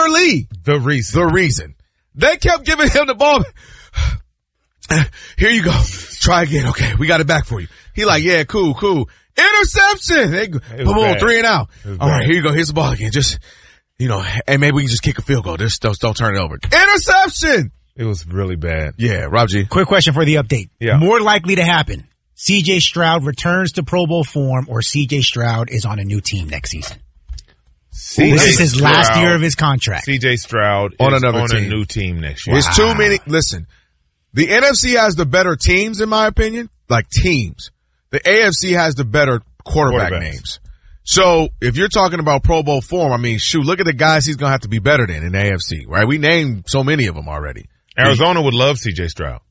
Literally the reason. They kept giving him the ball. Here you go. Try again. Okay, we got it back for you. He like, yeah, cool. Interception. They boom, 3 and out. All right, here you go. Here's the ball again. Just, hey, maybe we can just kick a field goal. Just don't turn it over. Interception. It was really bad. Yeah, Rob G. Quick question for the update. Yeah. More likely to happen, C.J. Stroud returns to Pro Bowl form or C.J. Stroud is on a new team next season? This is his last year of his contract. C.J. Stroud on is another on team. a new team next year. There's too many. Listen, the NFC has the better teams, in my opinion, like teams. The AFC has the better quarterback names. So if you're talking about Pro Bowl form, I mean, shoot, look at the guys he's going to have to be better than in the AFC, right? We named so many of them already. Arizona would love C.J. Stroud.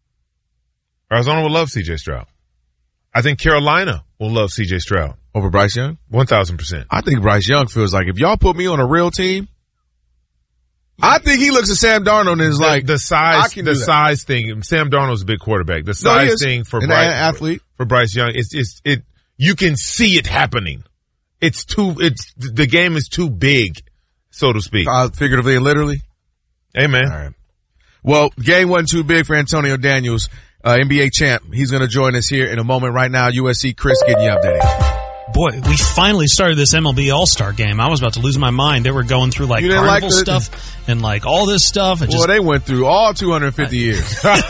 I think Carolina will love C.J. Stroud. Over Bryce Young? 1,000%. I think Bryce Young feels like if y'all put me on a real team, I think he looks at Sam Darnold and is like, the size thing. Sam Darnold's a big quarterback. The size thing for Bryce Young, you can see it happening. The game is too big, so to speak. Figuratively and literally? Amen. All right. Well, game wasn't too big for Antonio Daniels, NBA champ. He's going to join us here in a moment. Right now, USC Chris getting you updated. Boy, we finally started this MLB All-Star game. I was about to lose my mind. They were going through carnival stuff and all this stuff. They went through all 250 years. they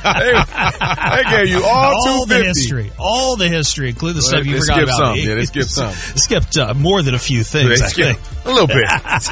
gave you all 250. All the history, including the stuff you forgot about. They skipped some. Skipped more than a few things, I think. A little bit.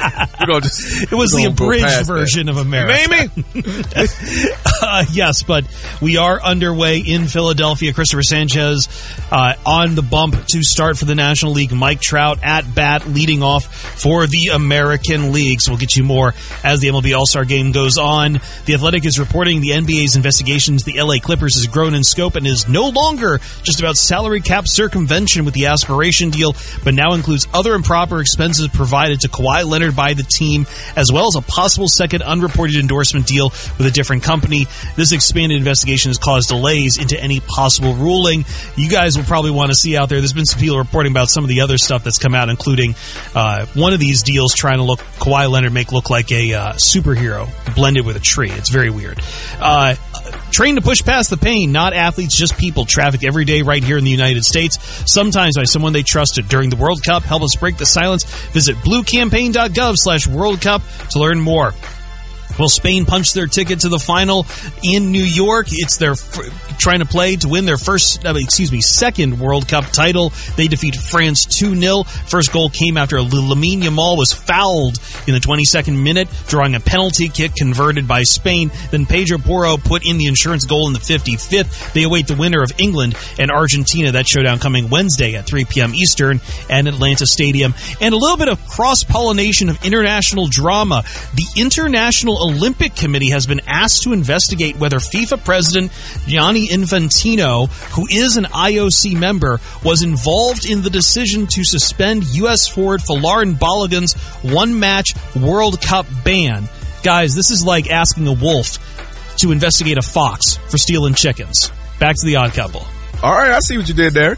It was the abridged version of America. Maybe. Yes, but we are underway in Philadelphia. Christopher Sanchez on the bump to start for the National League. Mike Trout at bat leading off for the American League. So we'll get you more as the MLB All-Star game goes on. The Athletic is reporting the NBA's investigations. The LA Clippers has grown in scope and is no longer just about salary cap circumvention with the aspiration deal, but now includes other improper expenses provided to Kawhi Leonard by the team, as well as a possible second unreported endorsement deal with a different company. This expanded investigation has caused delays into any possible ruling. You guys will probably want to see out there. There's been some people reporting about some of the other stuff that's come out, including one of these deals trying to Kawhi Leonard make look like a superhero blended with a tree. It's very weird. Trained to push past the pain, not athletes, just people trafficked every day right here in the United States, sometimes by someone they trusted during the World Cup. Help us break the silence. Visit bluecampaign.gov/World Cup to learn more. Well, Spain punched their ticket to the final in New York. It's their trying to play to win their second World Cup title. They defeat France 2-0. First goal came after Lamine Yamal was fouled in the 22nd minute, drawing a penalty kick converted by Spain. Then Pedro Porro put in the insurance goal in the 55th. They await the winner of England and Argentina. That showdown coming Wednesday at 3 p.m. Eastern at Atlanta Stadium. And a little bit of cross-pollination of international drama. The International Olympic Committee has been asked to investigate whether FIFA President Gianni Infantino, who is an IOC member, was involved in the decision to suspend U.S. forward Folarin Balogun's one-match World Cup ban. Guys, this is like asking a wolf to investigate a fox for stealing chickens. Back to the Odd Couple. All right, I see what you did there.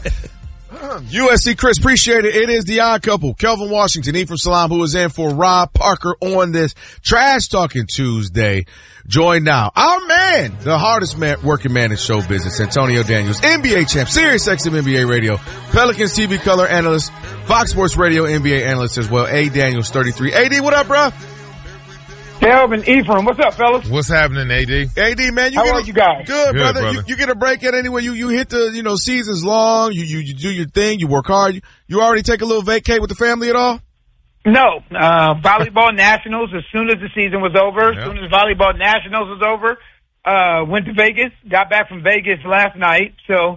USC Chris, appreciate it. It is the Odd Couple. Kelvin Washington, Ephraim Salam, who is in for Rob Parker on this Trash Talking Tuesday. Joined now, our man, the hardest working man in show business, Antonio Daniels, NBA champ, Sirius XM NBA radio, Pelicans TV color analyst, Fox Sports Radio NBA analyst as well, A. Daniels 33. AD, what up, bro? Kelvin, Ephraim, what's up, fellas? What's happening, AD? AD, man, how are you guys? Good, brother. You get a break at anyway. You hit the, season's long. You do your thing. You work hard. You already take a little vacay with the family at all? No. Volleyball nationals as soon as the season was over. As soon as volleyball nationals was over, went to Vegas. Got back from Vegas last night. So,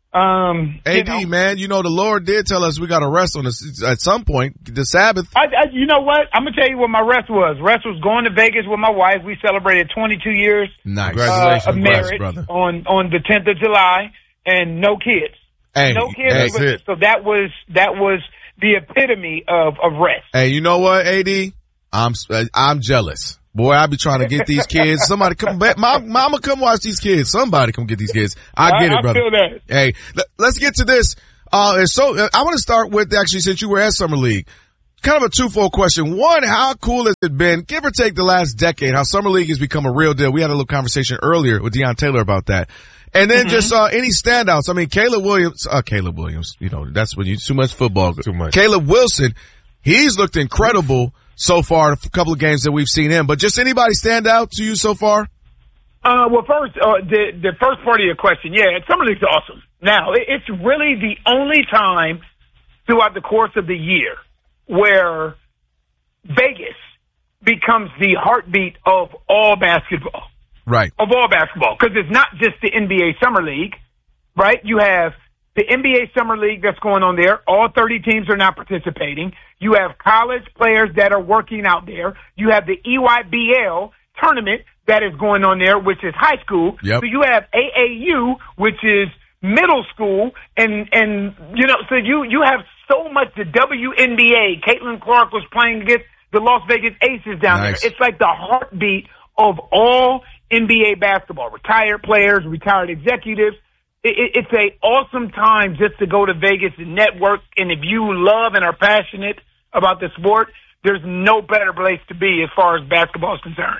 AD, man, the Lord did tell us we got to rest on this at some point, the Sabbath. You know what? I'm going to tell you what my rest was. Rest was going to Vegas with my wife. We celebrated 22 years nice. Congratulations, of marriage brother. on the 10th of July, and no kids. Hey, no kids. So that was the epitome of rest. Hey, you know what, AD? I'm jealous. Boy, I be trying to get these kids. Somebody come back. Mama, come watch these kids. Somebody come get these kids. I get it, brother. I feel that. Hey, let's get to this. I want to start with, actually, since you were at Summer League, kind of a twofold question. One, how cool has it been, give or take the last decade, how Summer League has become a real deal? We had a little conversation earlier with Deion Taylor about that. And then just any standouts. I mean, Caleb Williams, you know, that's when you too much football. Too much. Caleb Wilson, he's looked incredible so far, a couple of games that we've seen him. But just anybody stand out to you so far? Well, first, the first part of your question, Summer League's awesome. Now, it's really the only time throughout the course of the year where Vegas becomes the heartbeat of all basketball. Right. Of all basketball. Because it's not just the NBA Summer League, right? You have the NBA Summer League that's going on there. All 30 teams are not participating. You have college players that are working out there. You have the EYBL tournament that is going on there, which is high school. Yep. So you have AAU, which is middle school, and you know, so you have so much. The WNBA, Caitlin Clark was playing against the Las Vegas Aces down there. It's like the heartbeat of all NBA basketball. Retired players, retired executives. It's a awesome time just to go to Vegas and network. And if you love and are passionate about the sport, there's no better place to be as far as basketball is concerned.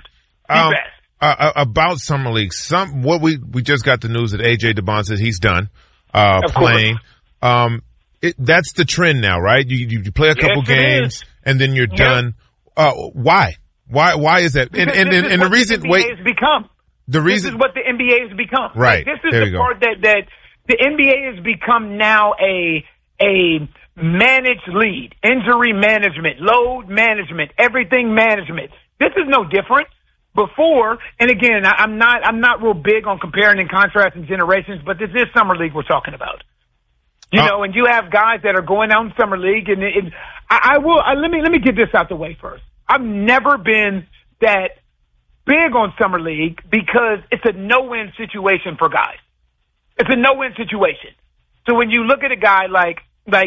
About Summer League, what we just got the news that AJ DeBon says he's done playing. That's the trend now, right? You play a couple games and then you're done. Why? Why is that? And the reason this is what the NBA has become. Right. Like, this is the part that the NBA has become now a managed league, injury management, load management, everything management. This is no different. Before, and again, I'm not real big on comparing and contrasting generations, but this is Summer League we're talking about. You know, and you have guys that are going out in Summer League, and let me get this out the way first. I've never been that big on Summer League because it's a no-win situation for guys. It's a no-win situation. So when you look at a guy like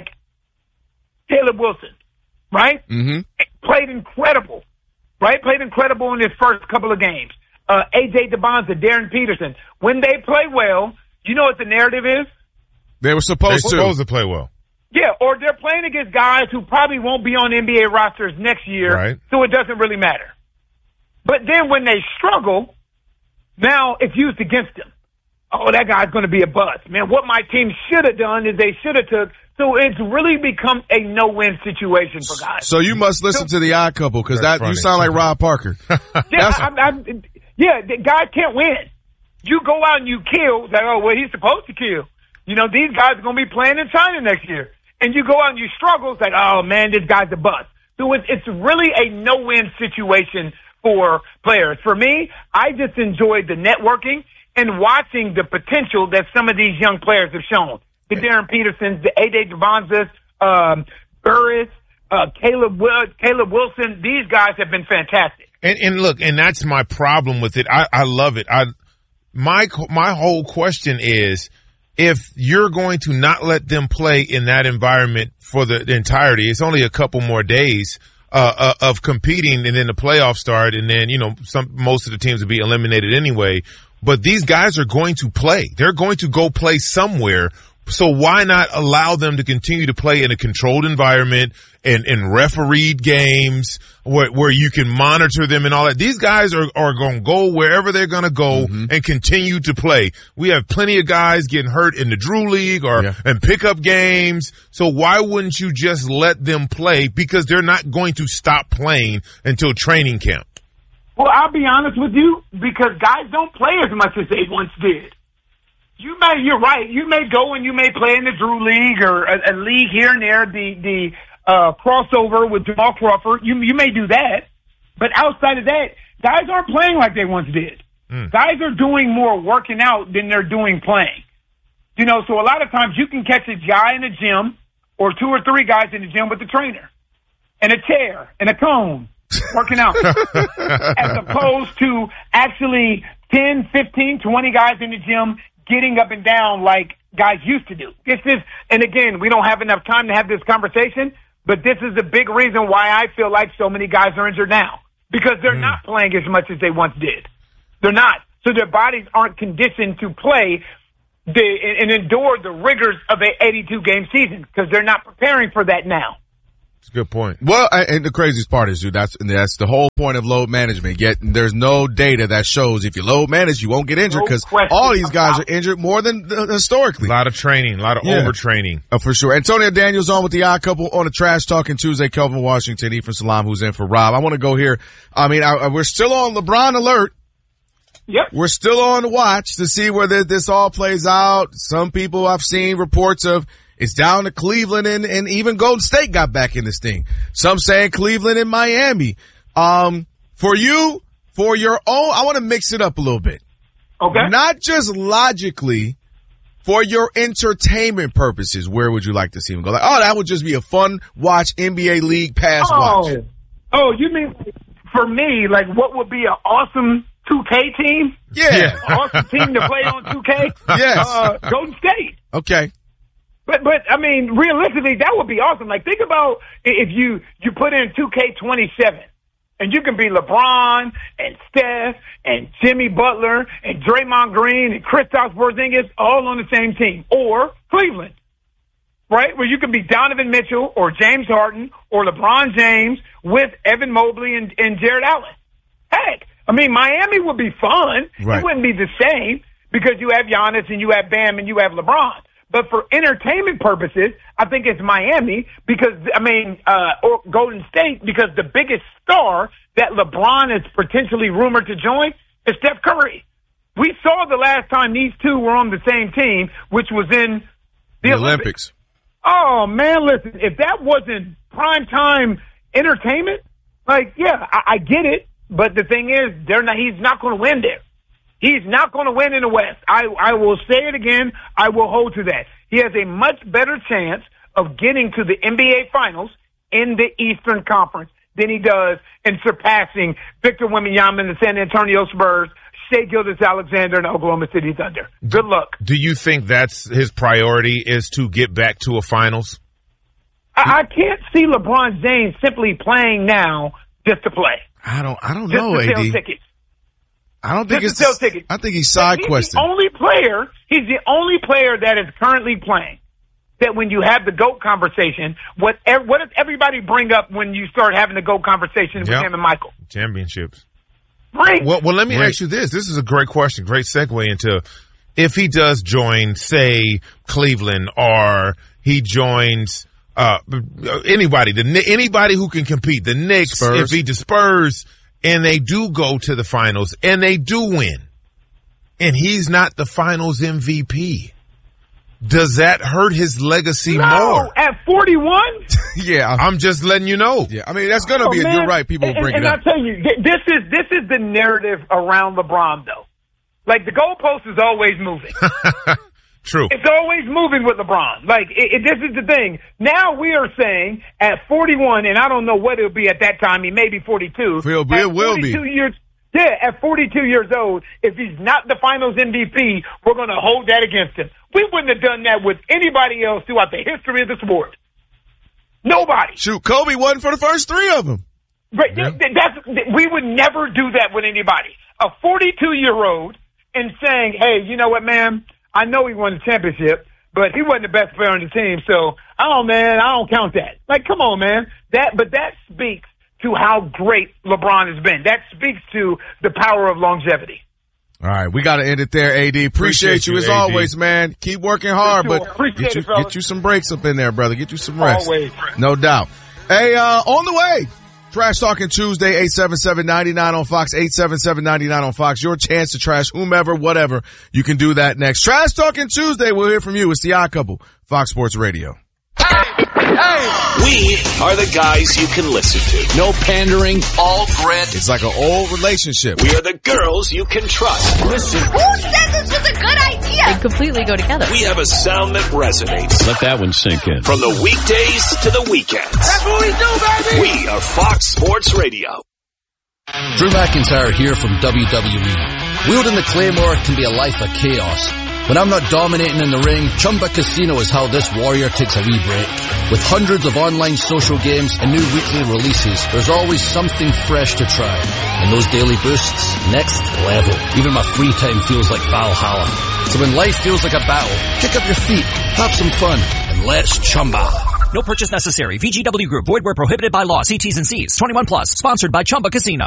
Caleb Wilson, right? Mm-hmm. Played incredible. Right? Played incredible in his first couple of games. AJ DeBonza, Darren Peterson. When they play well, you know what the narrative is? They were supposed to play well. Yeah, or they're playing against guys who probably won't be on NBA rosters next year, right. So it doesn't really matter. But then when they struggle, now it's used against them. Oh, that guy's going to be a bust. Man, what my team should have done is they should have took. So it's really become a no-win situation for guys. So you must listen to The Odd Couple because you sound like Rob Parker. The guys can't win. You go out and you kill. Like, oh, well, he's supposed to kill. You know, these guys are going to be playing in China next year. And you go out and you struggle. It's like, oh, man, this guy's a bust. So it's really a no-win situation for players. For me, I just enjoyed the networking and watching the potential that some of these young players have shown. The Darren Petersons, the AJ DeBonzas, Burris, Caleb Wilson, these guys have been fantastic. And look, and that's my problem with it. I love it. My whole question is, if you're going to not let them play in that environment for the entirety, it's only a couple more days of competing, and then the playoffs start, and then, you know, most of the teams will be eliminated anyway. But these guys are going to play. They're going to go play somewhere. So why not allow them to continue to play in a controlled environment and refereed games where you can monitor them and all that? These guys are going to go wherever they're going to go and continue to play. We have plenty of guys getting hurt in the Drew League and pickup games. So why wouldn't you just let them play? Because they're not going to stop playing until training camp. Well, I'll be honest with you, because guys don't play as much as they once did. You're right. You may go and you may play in the Drew League or a league here and there, the crossover with Jamal Crawford. You may do that. But outside of that, guys aren't playing like they once did. Guys are doing more working out than they're doing playing. You know, so a lot of times you can catch a guy in the gym or two or three guys in the gym with a trainer and a chair and a cone working out as opposed to actually 10, 15, 20 guys in the gym getting up and down like guys used to do. And again, we don't have enough time to have this conversation, but this is a big reason why I feel like so many guys are injured now, because they're not playing as much as they once did. They're not. So their bodies aren't conditioned to play and endure the rigors of an 82-game season, because they're not preparing for that now. Good point. Well, and the craziest part is, dude, that's the whole point of load management. Yet there's no data that shows if you load manage, you won't get injured because all these guys are injured more than historically. A lot of training, a lot of overtraining. For sure. Antonio Daniels on with the Odd Couple on a Trash Talking Tuesday. Kelvin Washington, Ephraim Salam, who's in for Rob. I want to go here. I mean, we're still on LeBron alert. Yep. We're still on the watch to see whether this all plays out. Some people I've seen reports of it's down to Cleveland and even Golden State got back in this thing. Some saying Cleveland and Miami. For you, for your own, I want to mix it up a little bit. Okay. Not just logically, for your entertainment purposes, where would you like to see them go? Like, that would just be a fun watch, NBA League Pass watch. Oh, you mean for me, like what would be an awesome 2K team? Yeah. Awesome team to play on 2K? Yes. Golden State. Okay. But I mean, realistically, that would be awesome. Like, think about if you put in 2K27, and you can be LeBron and Steph and Jimmy Butler and Draymond Green and Kristaps Porzingis all on the same team, or Cleveland, right? Where you can be Donovan Mitchell or James Harden or LeBron James with Evan Mobley and Jared Allen. Heck, I mean, Miami would be fun. Right. It wouldn't be the same because you have Giannis and you have Bam and you have LeBron. But for entertainment purposes, I think it's Miami because, or Golden State, because the biggest star that LeBron is potentially rumored to join is Steph Curry. We saw the last time these two were on the same team, which was in the Olympics. Oh, man, listen, if that wasn't primetime entertainment, I get it. But the thing is, he's not going to win there. He's not going to win in the West. I will say it again. I will hold to that. He has a much better chance of getting to the NBA Finals in the Eastern Conference than he does in surpassing Victor Wembanyama and the San Antonio Spurs, Shai Gilgeous-Alexander, and Oklahoma City Thunder. Good luck. Do you think that's his priority, is to get back to a Finals? I can't see LeBron James simply playing now just to play. I don't just know, to sell AD. Tickets. I don't think it's. I think he's side questing. He's the only player that is currently playing. That when you have the GOAT conversation, what does everybody bring up when you start having the GOAT conversation with him and Michael? Championships. Right. Well, let me ask you this. This is a great question. Great segue into if he does join, say, Cleveland, or he joins anybody who can compete, the Knicks, Spurs. if he Spurs, and they do go to the finals, and they do win, and he's not the finals MVP, does that hurt his legacy more? At 41? Yeah. I'm just letting you know. Yeah, I mean, that's going to be, you're right, people bring it up. And I'll tell you, this is the narrative around LeBron, though. Like, the goalpost is always moving. True. It's always moving with LeBron. Like, this is the thing. Now we are saying at 41, and I don't know what it'll be at that time. He may be 42. It will be. At 42 years old, if he's not the finals MVP, we're going to hold that against him. We wouldn't have done that with anybody else throughout the history of the sport. Nobody. Shoot, Kobe wasn't for the first three of them. Right. Yeah. We would never do that with anybody. A 42-year-old and saying, hey, you know what, man? I know he won the championship, but he wasn't the best player on the team, so, I don't count that. Like, come on, man. But that speaks to how great LeBron has been. That speaks to the power of longevity. All right, we got to end it there, AD. Appreciate you as AD. Always, man. Keep working hard, but get you some breaks up in there, brother. Get you some rest. Always. No doubt. Hey, on the way, Trash Talking Tuesday, 877-99 on Fox, 877-99 on Fox. Your chance to trash whomever, whatever. You can do that next. Trash Talking Tuesday, we'll hear from you. It's the Odd Couple, Fox Sports Radio. We are the guys you can listen to. No pandering, all grit. It's like an old relationship. We are the girls you can trust. Listen. Who said this was a good idea? They completely go together. We have a sound that resonates. Let that one sink in. From the weekdays to the weekends. That's what we do, baby! We are Fox Sports Radio. Drew McIntyre here from WWE. Wielding the Claymore can be a life of chaos. When I'm not dominating in the ring, Chumba Casino is how this warrior takes a wee break. With hundreds of online social games and new weekly releases, there's always something fresh to try. And those daily boosts, next level. Even my free time feels like Valhalla. So when life feels like a battle, kick up your feet, have some fun, and let's Chumba. No purchase necessary. VGW Group. Void where prohibited by law. See T's and C's. 21 plus. Sponsored by Chumba Casino.